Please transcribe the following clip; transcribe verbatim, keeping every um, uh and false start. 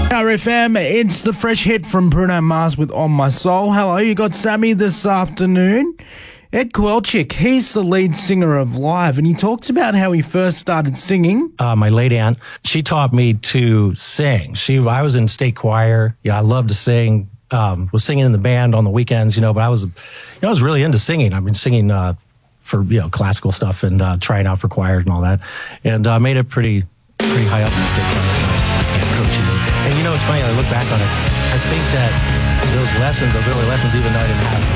R F M, it's the fresh hit from Bruno Mars with On My Soul. Hello, you got Sammy this afternoon. Ed Kowalczyk, he's the lead singer of Live, and he talks about how he first started singing. Uh, my late aunt, she taught me to sing. She, I was in state choir. Yeah, I loved to sing. Um, was singing in the band on the weekends, you know. But I was, you know, I was really into singing. I've been singing uh, for you know classical stuff and uh, trying out for choirs and all that, and uh, made it pretty, pretty high up in the state choir. And coaching me. And you know, it's funny. I look back on it. I think that those lessons, those early lessons, even though I didn't have